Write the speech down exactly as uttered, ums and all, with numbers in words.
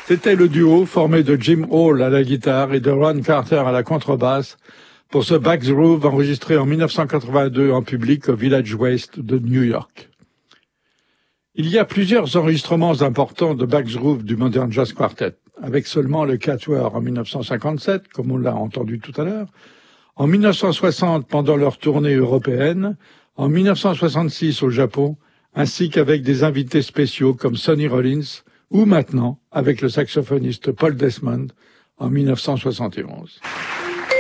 C'était le duo formé de Jim Hall à la guitare et de Ron Carter à la contrebasse pour ce Bax Groove enregistré en mille neuf cent quatre-vingt-deux en public au Village West de New York. Il y a plusieurs enregistrements importants de Bax Groove du Modern Jazz Quartet, avec seulement le Quatuor en mille neuf cent cinquante-sept, comme on l'a entendu tout à l'heure, en mille neuf cent soixante pendant leur tournée européenne, en mille neuf cent soixante-six au Japon, ainsi qu'avec des invités spéciaux comme Sonny Rollins, ou maintenant avec le saxophoniste Paul Desmond en mille neuf cent soixante et onze.